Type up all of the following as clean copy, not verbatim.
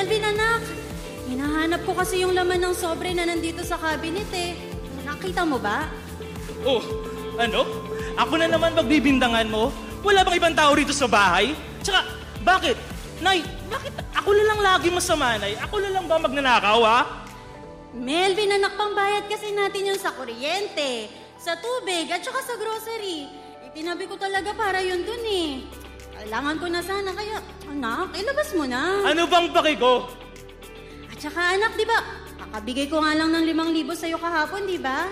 Melvin, anak. Hinahanap ko kasi yung laman ng sobre na nandito sa cabinet eh. Nakita mo ba? Oh, ano? Ako na naman magbibintangan mo? Wala bang ibang tao rito sa bahay? Tsaka, bakit? Nay, bakit ako na lang lagi masama, Nay? Ako na lang ba magnanakaw, ha? Melvin, anak, pangbayad kasi natin yun sa kuryente, sa tubig, at saka sa grocery. Itinabi ko talaga para yun dun eh. Kailangan ko na sana, kaya, anak, ilabas mo na. Ano bang paki ko? At saka, anak, di ba, kakabigay ko nga lang ng 5,000 sa'yo kahapon, di ba?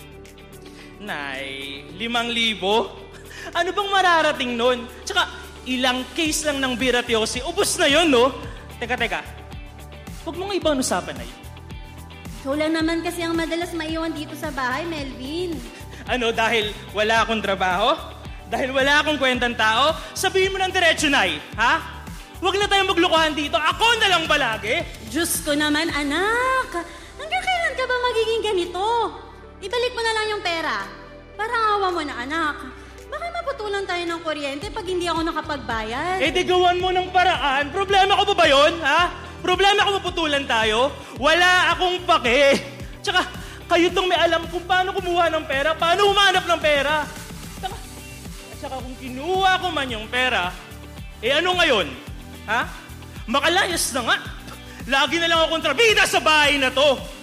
Nay, 5,000? Ano bang mararating nun? Tsaka, ilang case lang ng biratyosi, ubos na yun, no? Teka. Huwag mong ibang usapan, Nay. Ikaw lang naman kasi ang madalas maiwan dito sa bahay, Melvin. Ano, dahil wala akong trabaho? Dahil wala akong kwentang tao? Sabihin mo ng diretso, Nay, ha? Huwag na tayong maglukuhan dito. Ako na lang palagi. Diyos ko naman, anak. Hanggang kailan ka ba magiging ganito? Ibalik mo na lang yung pera. Parang awa mo na, anak. Baka maputulan tayo ng kuryente pag hindi ako nakapagbayad. Eh di gawan mo ng paraan. Problema ko ba yun, ha? Problema ko maputulan tayo? Wala akong pake. Tsaka, kayo tong may alam kung paano kumuha ng pera, paano humanap ng pera. At saka kung kinuha ko man yung pera, eh ano ngayon? Ha? Makalayas na nga. Lagi na lang akong kontrabida sa bahay na to.